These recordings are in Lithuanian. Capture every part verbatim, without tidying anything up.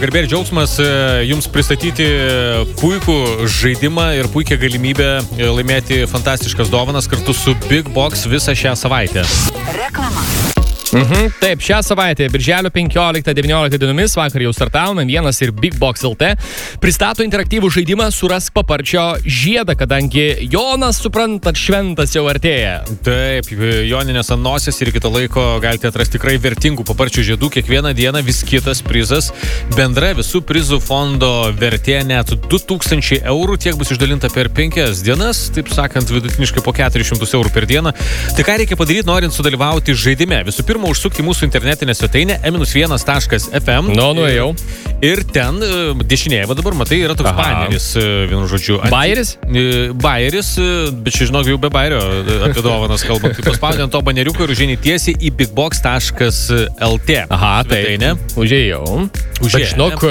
garbė ir džiaugsmas jums pristatyti puikų žaidimą ir puikią galimybę laimėti fantastiškas dovanas kartu su Big Box visą šią savaitę. Reklama. Mhm, taip, šią savaitę, birželio penkioliktą devynioliktą dienomis, vakar jau startavome, vienas ir Big Box L T pristato interaktyvų žaidimą Surask paparčio žiedą, kadangi Jonas, suprantat, šventas jau artėja. Taip, Joninės ant nosies ir kito laiko galite atrasti tikrai vertingų paparčių žiedų, kiekvieną dieną vis kitas prizas. Bendra visų prizų fondo vertė net du tūkstančiai eurų, tiek bus išdalinta per penkias dienas, taip sakant, vidutiniškai po keturis šimtus eurų per dieną. Tai ką reikia padaryti, norint sudalyvauti žaidime? Visų pirma, užsukti mūsų internetinę svetainę e vienas taškas f m. Nu, nuėjau. Ir ten dešinėje, va dabar matai, yra toks baneris, vienu žodžiu. Bayeris? Bayeris, bet čia žinok, jau be bayerio apie dovanas kalbant. Tai paspaudė ant to baneriuko ir užėjai tiesiai į bigbox taškas l t. Aha, tai ne? Užėjau. Užėjau. Bet žinok,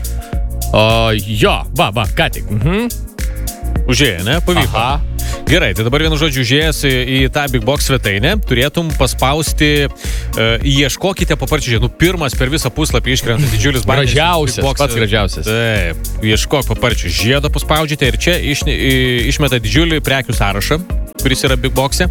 o, jo, va, va, ką tik. Mhm. Užėjai, ne? Pavyko. Aha. Gerai, tai dabar vienu žodžiu užėjęs į tą Big Box svetainę, turėtum paspausti, uh, ieškokite paparčių žiedų. Pirmas per visą puslapį iškrenta didžiulis baneris. Gražiausias, pats gražiausias. Taip, ieškok paparčių žiedo, paspaudžiate ir čia iš, išmeta didžiulį prekių sąrašą, kuris yra Big Box'e.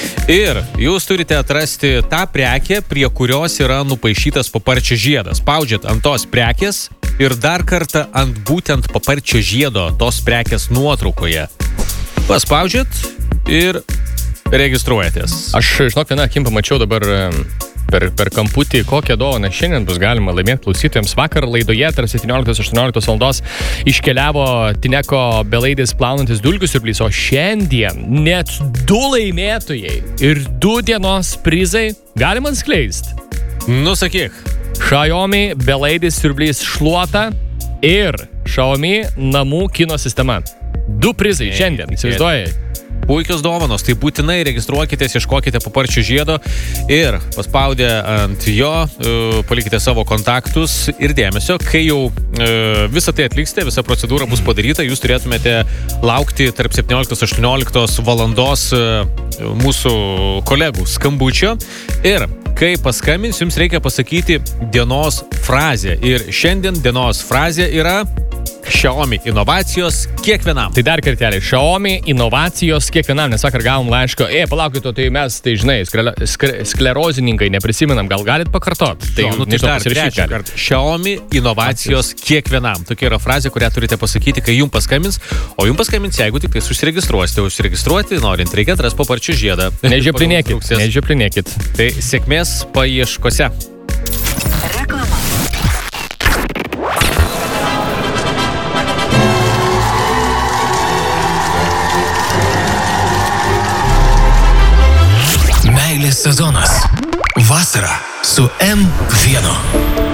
Ir jūs turite atrasti tą prekę, prie kurios yra nupaišytas paparčio žiedas. Spaudžiat ant tos prekės ir dar kartą ant būtent paparčio žiedo tos prekės nuotraukoje. Paspaudžiat ir registruojatės. Aš, žinok, vieną akim pamačiau dabar per, per kamputį, kokią dovaną šiandien bus galima laimėti klausytojams. Vakar laidoje tarp septynioliktos aštuonioliktos valandos iškeliavo Tineko belaidis plaunantis dulkių siurblys, o šiandien net du laimėtojai ir du dienos prizai galima atskleisti. Nu, sakyk. Xiaomi belaidis siurblys šluota ir Xiaomi namų kino sistema. Du prizai šiandien, įsivaizduojai. Puikios dovanos, tai būtinai registruokitės, ieškokite paparčių žiedo ir paspaudę ant jo, uh, palikite savo kontaktus ir dėmesio. Kai jau uh, visą tai atliksite, visa procedūra bus padaryta, jūs turėtumėte laukti tarp septynioliktos aštuonioliktos valandos uh, mūsų kolegų skambučio ir kai paskambins, jums reikia pasakyti dienos frazę. Ir šiandien dienos frazė yra Xiaomi inovacijos kiekvienam. Tai dar kartelį, Xiaomi inovacijos kiekvienam, nes vakar gavom laiško, e, palaukite, tai mes, tai žinai, skle, skle, sklerozininkai neprisiminam, gal galit pakartot? Tai, nu, tai dar trečią kartą. Xiaomi inovacijos kiekvienam. Tokia yra frazė, kurią turite pasakyti, kai jums paskambins, o jums paskambins, jeigu tik tai užsiregistruosite. Užsiregistruoti, norint, reikia atrasti paparčių žiedą. Nežioplinėkit, nežioplinėkit. Tai sėkmės paieškose. Reklama. Meilės sezonas. Vasara su M vienas.